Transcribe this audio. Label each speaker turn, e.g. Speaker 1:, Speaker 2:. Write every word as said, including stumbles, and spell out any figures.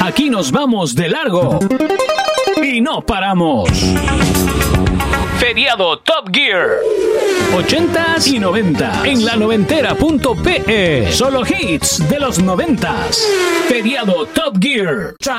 Speaker 1: Aquí nos vamos de largo y no paramos. Feriado Top Gear. ochentas y noventa en la noventera punto pe. Solo hits de los noventas. Feriado Top Gear.